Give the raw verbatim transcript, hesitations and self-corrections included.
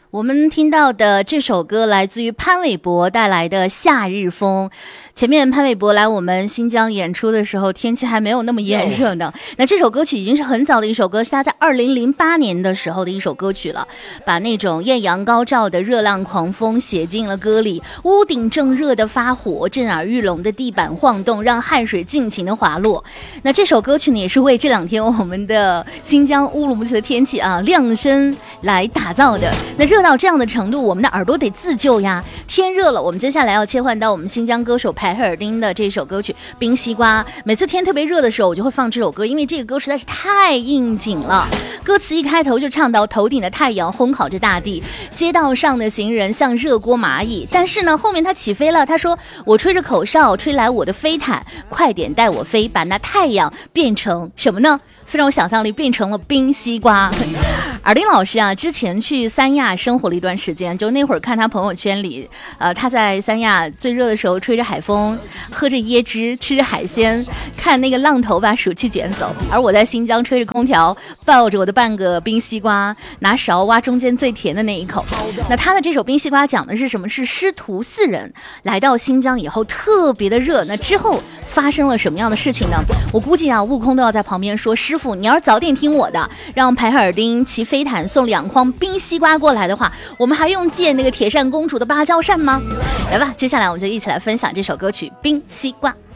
我们听到的这首歌来自于潘玮柏带来的《夏日风》。前面潘玮柏来我们新疆演出的时候，天气还没有那么炎热呢。那这首歌曲已经是很早的一首歌，是他在二零零八年的时候的一首歌曲了，把那种艳阳高照的热浪狂风写进了歌里。屋顶正热的发火，震耳欲聋的地板晃动，让汗水尽情的滑落。那这首歌曲呢，也是为这两天我们的新疆乌鲁木齐的天气啊量身来打造的。那热到这样的程度，我们的耳朵得自救呀。天热了，我们接下来要切换到我们新疆歌手排赫尔丁的这首歌曲《冰西瓜》。每次天特别热的时候，我就会放这首歌，因为这个歌实在是太应景了。歌词一开头就唱到头顶的太阳烘烤着大地，街道上的行人像热锅蚂蚁。但是呢，后面他起飞了，他说：“我吹着口哨，吹来我的飞毯，快点带我飞，把那太阳变成什么呢？非常有想象力，变成了冰西瓜。”尔丁老师啊，之前去三亚生活了一段时间，就那会儿看他朋友圈里，呃，他在三亚最热的时候吹着海风，喝着椰汁，吃着海鲜，看那个浪头把暑气卷走。而我在新疆吹着空调，抱着我的半个冰西瓜，拿勺挖中间最甜的那一口。那他的这首冰西瓜讲的是什么？是师徒四人来到新疆以后特别的热，那之后发生了什么样的事情呢？我估计啊，悟空都要在旁边说：“师傅，你要是早点听我的，让排赫尔丁骑飞毯送两筐冰西瓜过来的话，我们还用借那个铁扇公主的芭蕉扇吗？”来吧，接下来我们就一起来分享这首歌曲《冰西瓜》。